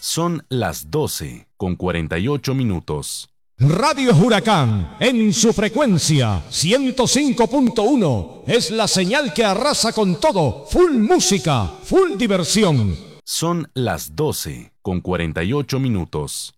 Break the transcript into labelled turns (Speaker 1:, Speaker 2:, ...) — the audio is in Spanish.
Speaker 1: Son las 12:48.
Speaker 2: Radio Huracán, en su frecuencia 105.1, es la señal que arrasa con todo. Full música, full diversión.
Speaker 1: Son las 12:48.